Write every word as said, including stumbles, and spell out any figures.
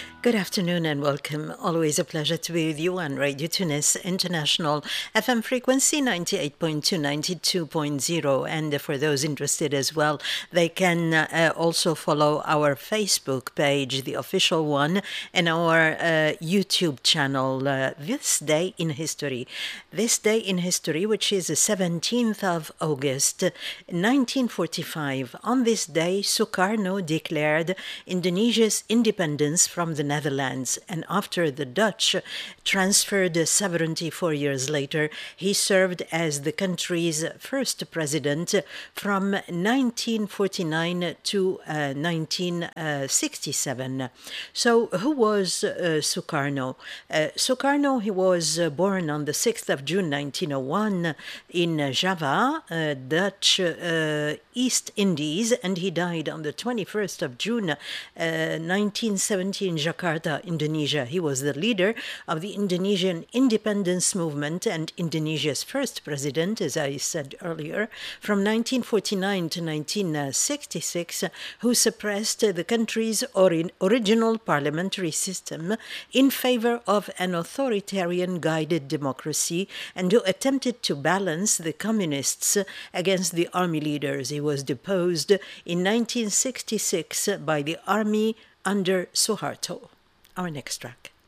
Good afternoon and welcome. Always a pleasure to be with you on Radio Tunis International F M frequency ninety-eight point two, ninety-two point zero. And for those interested as well, they can uh, also follow our Facebook page, the official one, and our uh, YouTube channel, uh, This Day in History. This Day in History, which is the seventeenth of August, nineteen forty-five. On this day, Sukarno declared Indonesia's independence from the Netherlands, and after the Dutch transferred sovereignty four years later, he served as the country's first president from nineteen forty-nine to uh, nineteen sixty-seven. So, who was uh, Sukarno? Uh, Sukarno, he was uh, born on the sixth of June nineteen oh one in Java, uh, Dutch uh, East Indies, and he died on the twenty-first of June uh, nineteen seventy in Jakarta, Indonesia. He was the leader of the Indonesian independence movement and Indonesia's first president, as I said earlier, from nineteen forty-nine to nineteen sixty-six, who suppressed the country's ori- original parliamentary system in favor of an authoritarian-guided democracy and who attempted to balance the communists against the army leaders. He was deposed in nineteen sixty-six by the army under Suharto. Our next track.